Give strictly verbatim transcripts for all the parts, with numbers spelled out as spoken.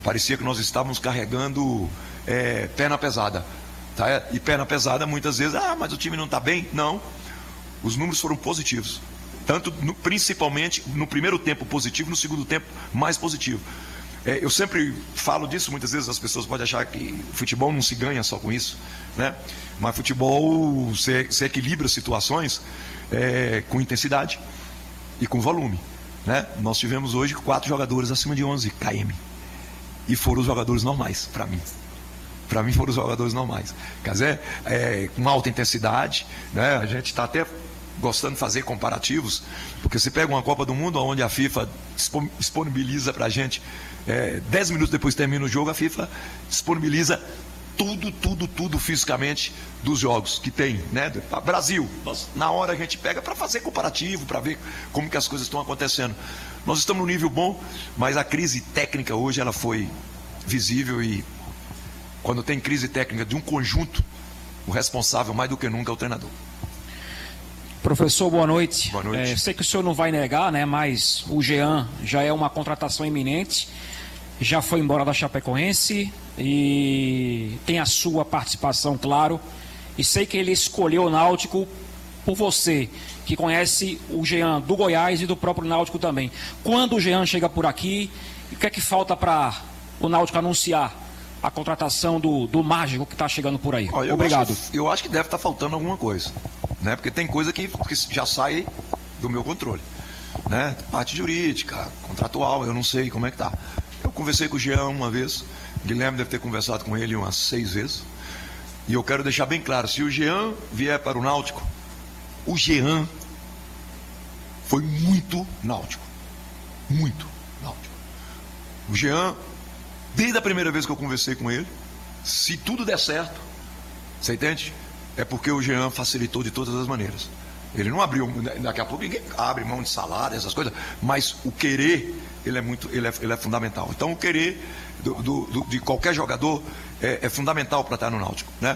Parecia que nós estávamos carregando é, perna pesada. Tá? E perna pesada muitas vezes, ah, mas o time não está bem. Não, os números foram positivos. Tanto, no, principalmente, no primeiro tempo positivo, no segundo tempo mais positivo. É, eu sempre falo disso, muitas vezes as pessoas podem achar que futebol não se ganha só com isso, né? Mas futebol, você, você equilibra situações é, com intensidade e com volume, né? Nós tivemos hoje quatro jogadores acima de onze km. E foram os jogadores normais, para mim. Para mim foram os jogadores normais. Quer dizer, é, com alta intensidade, né? A gente está até gostando de fazer comparativos, porque você pega uma Copa do Mundo onde a FIFA disponibiliza para a gente, é, dez minutos depois que termina o jogo, a FIFA disponibiliza tudo, tudo, tudo fisicamente dos jogos que tem, né? Brasil, nós, na hora a gente pega para fazer comparativo, para ver como que as coisas estão acontecendo. Nós estamos num nível bom, mas a crise técnica hoje ela foi visível e quando tem crise técnica de um conjunto, o responsável mais do que nunca é o treinador. Professor, boa noite. Boa noite. É, sei que o senhor não vai negar, né? Mas o Jean já é uma contratação iminente, já foi embora da Chapecoense e tem a sua participação, claro. E sei que ele escolheu o Náutico por você, que conhece o Jean do Goiás e do próprio Náutico também. Quando o Jean chega por aqui, o que é que falta para o Náutico anunciar a contratação do, do mágico que está chegando por aí? Olha, eu Obrigado. Acho, eu acho que deve estar tá faltando alguma coisa, né? Porque tem coisa que, que já sai do meu controle, né? Parte jurídica, contratual, eu não sei como é que tá. Eu conversei com o Jean uma vez, o Guilherme deve ter conversado com ele umas seis vezes, e eu quero deixar bem claro, se o Jean vier para o Náutico, o Jean foi muito náutico, muito náutico. O Jean, desde a primeira vez que eu conversei com ele, se tudo der certo, você entende? É porque o Jean facilitou de todas as maneiras. Ele não abriu, daqui a pouco ninguém abre mão de salário, essas coisas, mas o querer, ele é, muito, ele é, ele é fundamental. Então o querer do, do, do, de qualquer jogador é, é fundamental para estar no Náutico, né?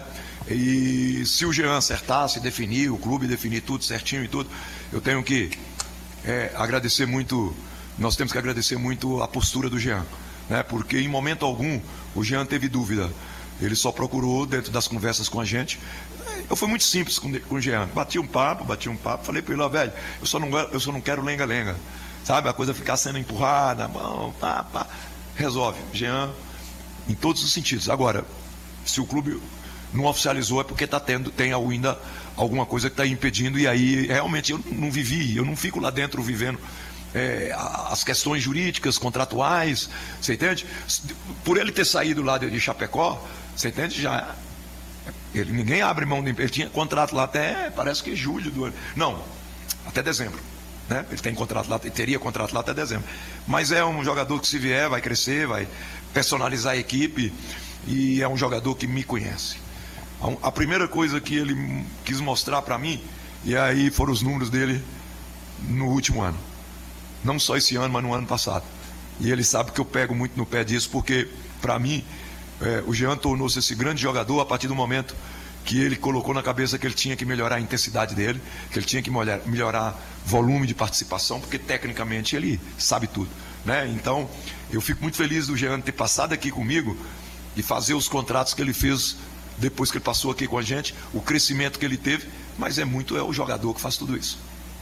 E se o Jean acertar, se definir, o clube definir tudo certinho e tudo, eu tenho que é, agradecer muito, nós temos que agradecer muito a postura do Jean, né? Porque em momento algum o Jean teve dúvida, ele só procurou dentro das conversas com a gente. Eu fui muito simples com, com o Jean, bati um papo, bati um papo, falei para ele, ó, velho, eu só não, eu só não quero lenga-lenga, sabe, a coisa ficar sendo empurrada, bom, pá, pá, resolve, Jean, em todos os sentidos. Agora, se o clube não oficializou é porque está tendo, tem ainda alguma coisa que está impedindo, e aí realmente eu não vivi, eu não fico lá dentro vivendo é, as questões jurídicas, contratuais, você entende? Por ele ter saído lá de, de Chapecó, você entende? Já ele, ninguém abre mão de ele tinha contrato lá até, parece que julho do ano, não, até dezembro, né? Ele tem contrato lá, teria contrato lá até dezembro, mas é um jogador que se vier vai crescer, vai personalizar a equipe, e é um jogador que me conhece. A primeira coisa que ele quis mostrar para mim, e aí foram os números dele no último ano, não só esse ano, mas no ano passado, e ele sabe que eu pego muito no pé disso, porque para mim é, o Jean tornou-se esse grande jogador a partir do momento que ele colocou na cabeça que ele tinha que melhorar a intensidade dele, que ele tinha que melhorar, melhorar volume de participação, porque tecnicamente ele sabe tudo, né? Então eu fico muito feliz do Jean ter passado aqui comigo e fazer os contratos que ele fez depois que ele passou aqui com a gente, o crescimento que ele teve, mas é muito é o jogador que faz tudo isso.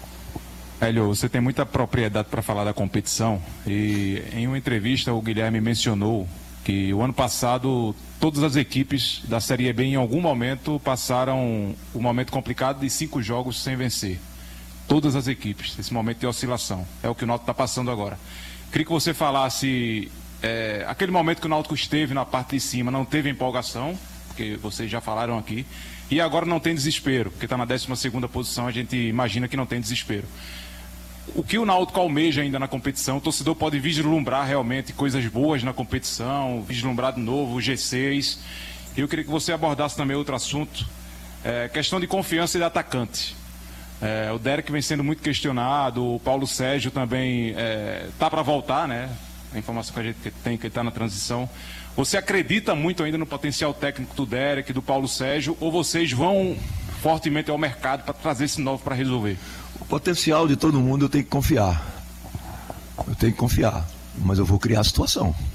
Hélio, você tem muita propriedade para falar da competição, e em uma entrevista o Guilherme mencionou que o ano passado todas as equipes da Série B em algum momento passaram um momento complicado de cinco jogos sem vencer. Todas as equipes, esse momento de oscilação, é o que o Náutico está passando agora. Queria que você falasse, é, aquele momento que o Náutico esteve na parte de cima, não teve empolgação, porque vocês já falaram aqui, e agora não tem desespero, porque está na décima segunda posição, a gente imagina que não tem desespero. O que o Náutico almeja ainda na competição, o torcedor pode vislumbrar realmente coisas boas na competição, vislumbrar de novo o G seis. Eu queria que você abordasse também outro assunto, é, questão de confiança de atacante. É, o Derek vem sendo muito questionado, o Paulo Sérgio também está é, para voltar, né? A informação que a gente tem que ele está na transição. Você acredita muito ainda no potencial técnico do Derek, do Paulo Sérgio, ou vocês vão fortemente ao mercado para trazer esse novo para resolver? O potencial de todo mundo eu tenho que confiar. Eu tenho que confiar, mas eu vou criar a situação.